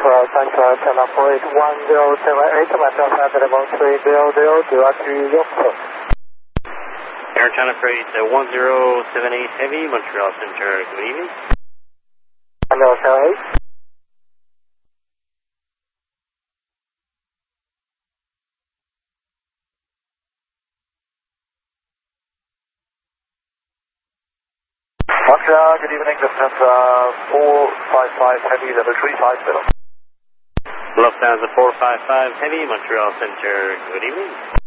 Central, channel 4810778, Montreal Flight level 300, departure Yorkshire. Air China Freight 1078 Heavy, Montreal Center, good evening. Hello, 78. Montreal, good evening, Lufthansa 455 Heavy, level 350. Lufthansa 455 Heavy, Montreal Center, good evening.